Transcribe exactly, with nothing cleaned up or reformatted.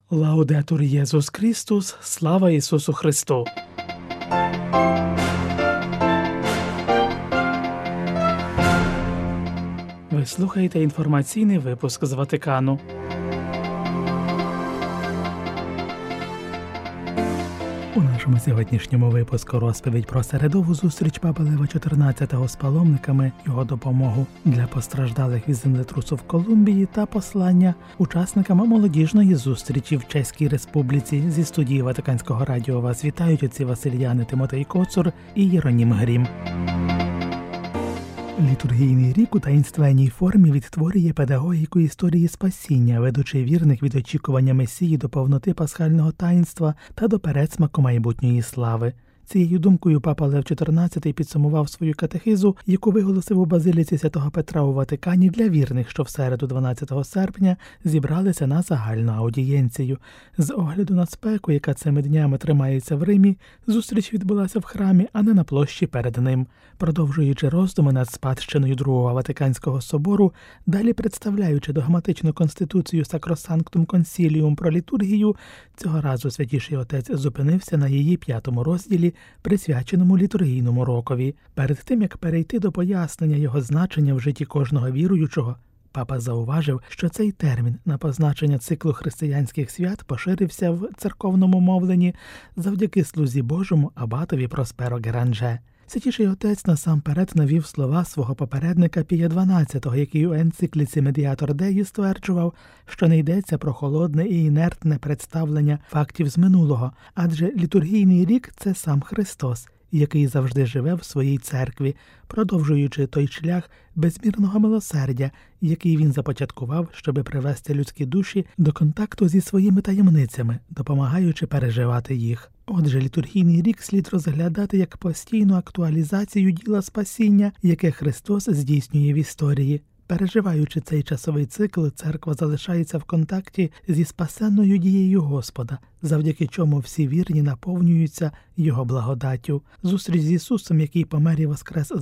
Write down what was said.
Лаудетур Єсус Христос, слава Ісусу Христу! Ви слухаєте інформаційний випуск з Ватикану. У нашому сьогоднішньому випуску розповідь про середову зустріч Папи Лева чотирнадцятого з паломниками, його допомогу для постраждалих від землетрусу в Колумбії та послання учасникам молодіжної зустрічі в Чеській Республіці. Зі студії Ватиканського радіо вас вітають отці Васильяни Тимотей Коцур і Єронім Грім. Літургійний рік у таїнственній формі відтворює педагогіку історії спасіння, ведучи вірних від очікування Месії до повноти пасхального таїнства та до передсмаку майбутньої слави. Цією думкою Папа Лев чотирнадцятий підсумував свою катехизу, яку виголосив у Базиліці Святого Петра у Ватикані для вірних, що в середу дванадцятого серпня зібралися на загальну аудієнцію. З огляду на спеку, яка цими днями тримається в Римі, зустріч відбулася в храмі, а не на площі перед ним. Продовжуючи роздуми над спадщиною Другого Ватиканського собору, далі представляючи догматичну конституцію Sacrosanctum Concilium про літургію, цього разу Святіший Отець зупинився на її п'ятому розділі, присвяченому літургійному рокові. Перед тим, як перейти до пояснення його значення в житті кожного віруючого, Папа зауважив, що цей термін на позначення циклу християнських свят поширився в церковному мовленні завдяки слузі Божому абатові Просперо Геранже. Святіший Отець насамперед навів слова свого попередника Пія дванадцятого, який у енцикліці Медіатор Деї стверджував, що не йдеться про холодне і інертне представлення фактів з минулого, адже літургійний рік – це сам Христос, який завжди живе в своїй церкві, продовжуючи той шлях безмірного милосердя, який він започаткував, щоби привести людські душі до контакту зі своїми таємницями, допомагаючи переживати їх. Отже, літургійний рік слід розглядати як постійну актуалізацію діла спасіння, яке Христос здійснює в історії. Переживаючи цей часовий цикл, церква залишається в контакті зі спасенною дією Господа, завдяки чому всі вірні наповнюються Його благодаттю. Зустріч з Ісусом, який помер і воскрес